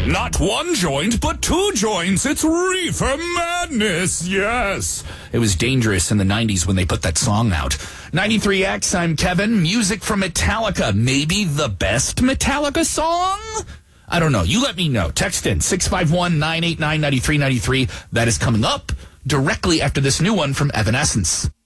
Not one joint, but two joints. It's Reefer Madness, yes. It was dangerous in the 90s when they put that song out. 93X, I'm Kevin. Music from Metallica. Maybe the best Metallica song? I don't know. You let me know. Text in 651-989-9393. That is coming up directly after this new one from Evanescence.